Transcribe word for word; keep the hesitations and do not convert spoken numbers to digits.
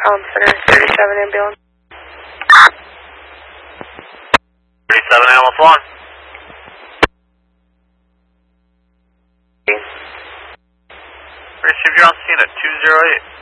Collins Center, thirty-seven ambulance. thirty-seven ambulance one. Receive, you're on scene at two zero eight.